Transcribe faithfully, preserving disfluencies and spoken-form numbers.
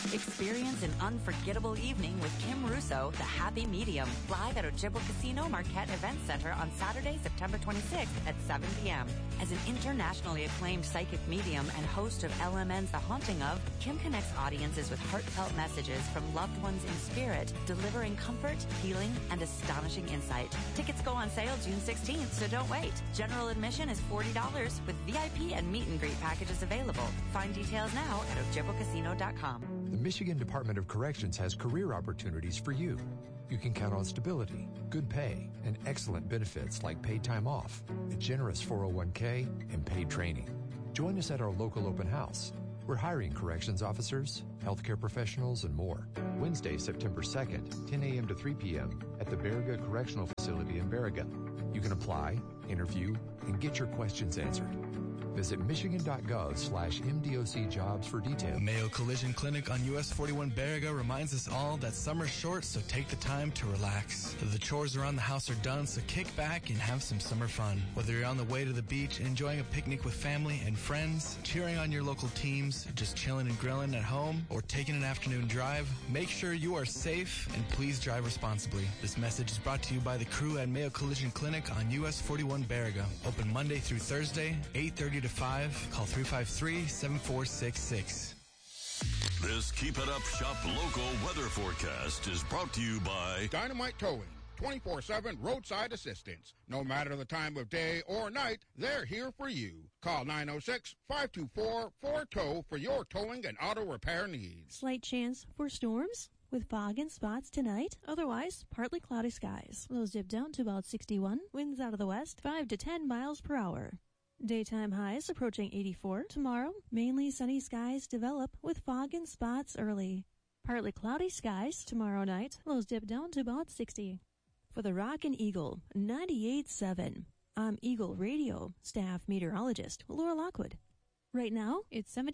Experience an unforgettable evening with Kim Russo, The Happy Medium, live at Ojibwa Casino Marquette Event Center on Saturday, September twenty-sixth at seven p.m. As an internationally acclaimed psychic medium and host of L M N's The Haunting Of, Kim connects audiences with heartfelt messages from loved ones in spirit, delivering comfort, healing, and astonishing insight. Tickets go on sale June sixteenth, so don't wait. General admission is forty dollars with V I P and meet and greet packages available. Find details now at ojibwa casino dot com. The Michigan Department of Corrections has career opportunities for you. You can count on stability, good pay, and excellent benefits like paid time off, a generous four oh one k, and paid training. Join us at our local open house. We're hiring corrections officers, healthcare professionals, and more. Wednesday, September second, ten a.m. to three p.m. at the Baraga Correctional Facility in Baraga. You can apply, interview, and get your questions answered. Visit michigan.gov slash MDOC jobs for details. Mayo Collision Clinic on U S forty-one Baraga reminds us all that summer's short, so take the time to relax. The chores around the house are done, so kick back and have some summer fun. Whether you're on the way to the beach, enjoying a picnic with family and friends, cheering on your local teams, just chilling and grilling at home, or taking an afternoon drive, make sure you are safe and please drive responsibly. This message is brought to you by the crew at Mayo Collision Clinic on U S forty-one Baraga. Open Monday through Thursday, eight thirty to five. Call three five three, seven four six six. This Keep It Up Shop local weather forecast is brought to you by Dynamite Towing, twenty-four seven roadside assistance. No matter the time of day or night, they're here for you. Call nine oh six, five two four, four T O W for your towing and auto repair needs. Slight chance for storms with fog and spots tonight. Otherwise, partly cloudy skies. Lows dip down to about sixty-one. Winds out of the west, five to ten miles per hour. Daytime highs approaching eighty-four. Tomorrow, mainly sunny skies develop with fog and spots early. Partly cloudy skies tomorrow night. Lows dip down to about sixty. For the Rock and Eagle, ninety-eight point seven. I'm Eagle Radio staff meteorologist Laura Lockwood. Right now, it's seventy.